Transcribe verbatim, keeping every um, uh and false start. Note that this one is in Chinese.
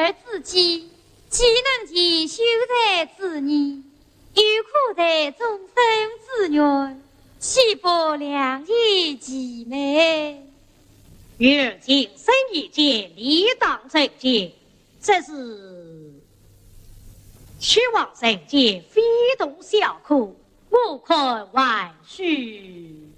而自己，岂能及修财之意，又苦在终生之愿，岂不良医极美？ 如今生意间，理当正见，这是屈王人间非同小可，无愧万岁。